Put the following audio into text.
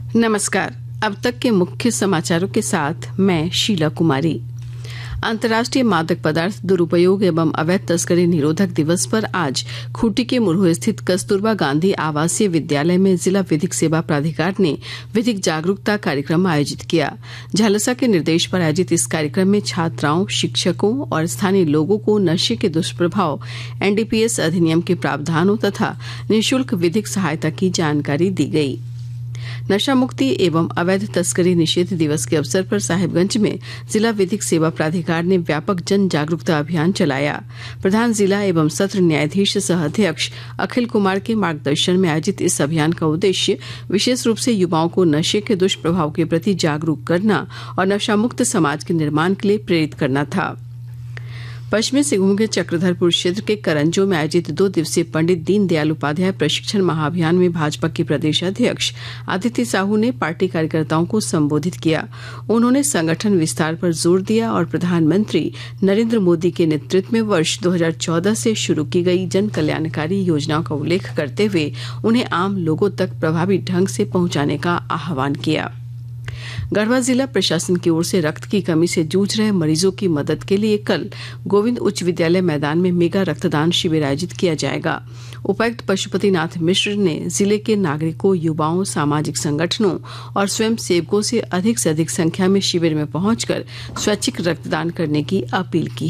नमस्कार। अब तक के मुख्य समाचारों के साथ मैं शीला कुमारी। अंतर्राष्ट्रीय मादक पदार्थ दुरुपयोग एवं अवैध तस्करी निरोधक दिवस पर आज खूंटी के मुरहू स्थित कस्तूरबा गांधी आवासीय विद्यालय में जिला विधिक सेवा प्राधिकार ने विधिक जागरूकता कार्यक्रम आयोजित किया। झालसा के निर्देश पर आयोजित इस कार्यक्रम में छात्राओं, शिक्षकों और स्थानीय लोगों को नशे के दुष्प्रभाव, एनडीपीएस अधिनियम के प्रावधानों तथा निःशुल्क विधिक सहायता की जानकारी दी गई। नशा मुक्ति एवं अवैध तस्करी निषेध दिवस के अवसर पर साहिबगंज में जिला विधिक सेवा प्राधिकार ने व्यापक जन जागरूकता अभियान चलाया। प्रधान जिला एवं सत्र न्यायाधीश सह अध्यक्ष अखिल कुमार के मार्गदर्शन में आयोजित इस अभियान का उद्देश्य विशेष रूप से युवाओं को नशे के दुष्प्रभाव के प्रति जागरूक करना और नशा मुक्त समाज के निर्माण के लिए प्रेरित करना था। पश्चिमी सिंहभूम के चक्रधरपुर क्षेत्र के करंजो में आयोजित 2 दिवसीय पंडित दीनदयाल उपाध्याय प्रशिक्षण महाअभियान में भाजपा के प्रदेश अध्यक्ष आदित्य साहू ने पार्टी कार्यकर्ताओं को संबोधित किया। उन्होंने संगठन विस्तार पर जोर दिया और प्रधानमंत्री नरेंद्र मोदी के नेतृत्व में वर्ष 2014 से शुरू की गई जन कल्याणकारी योजनाओं का उल्लेख करते हुए उन्हें आम लोगों तक प्रभावी ढंग से पहुंचाने का आह्वान किया। गढ़वा जिला प्रशासन की ओर से रक्त की कमी से जूझ रहे मरीजों की मदद के लिए कल गोविंद उच्च विद्यालय मैदान में मेगा रक्तदान शिविर आयोजित किया जाएगा। उपायुक्त पशुपति नाथ मिश्र ने जिले के नागरिकों, युवाओं, सामाजिक संगठनों और स्वयं सेवकों से अधिक संख्या में शिविर में पहुंचकर स्वैच्छिक रक्तदान करने की अपील की